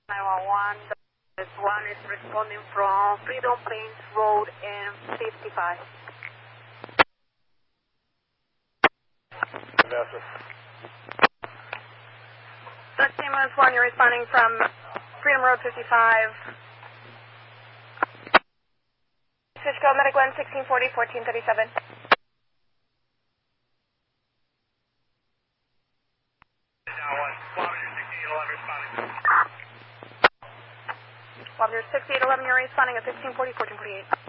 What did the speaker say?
911, this one is responding from Freedom Plains Road and 55. 13-1, you're responding from Freedom Road 55. Cisco, Medic 1, 1640, 1437. Wabner 6811, you're responding at 1540, 1448.